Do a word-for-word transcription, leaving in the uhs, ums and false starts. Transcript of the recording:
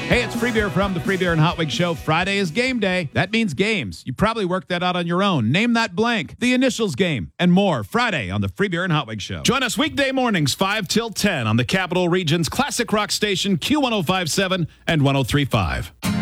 Hey, it's Free Beer from the Free Beer and Hot Wig Show. Friday is game day. That means games. You probably worked that out on your own. Name that blank, the initials game, and more. Friday on the Free Beer and Hot Wig Show. Join us weekday mornings, five till ten on the Capital Region's classic rock station, Q one oh five point seven and one oh three point five.